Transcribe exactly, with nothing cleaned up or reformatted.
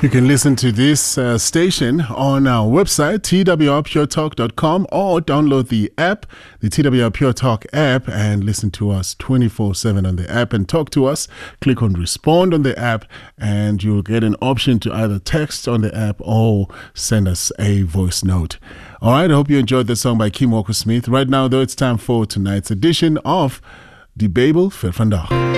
You can listen to this uh, station on our website, T W R pure talk dot com, or download the app, the T W R Pure Talk app, and listen to us twenty-four seven on the app and talk to us. Click on respond on the app, and you'll get an option to either text on the app or send us a voice note. All right, I hope you enjoyed the song by Kim Walker Smith. Right now, though, it's time for tonight's edition of Die Bijbel vir vandaag.